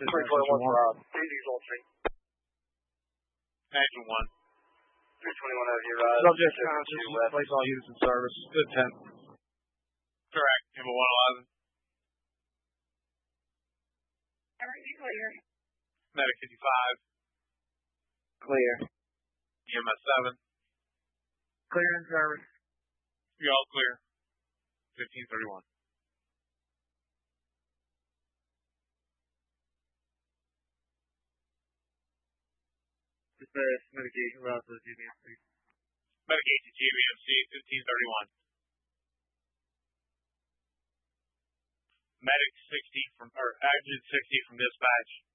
321 for Daisy's on scene. Action 1. 321 out of your ride. Subject conscious, place all units in service. Good 10. Correct. Number 111. Everything clear. Medic 55. Clear. EMS 7. Clear in service. You all clear. 1531. Dispatch medication route to the GBMC. Medication GBMC 1531. Medic 60 from, or Agent 60 from dispatch.